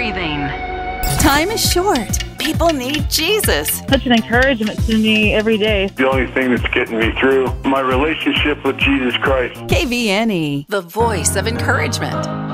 breathing. Time is short. People need Jesus. Such an encouragement to me every day. The only thing that's getting me through, my relationship with Jesus Christ. KVNE, the voice of encouragement.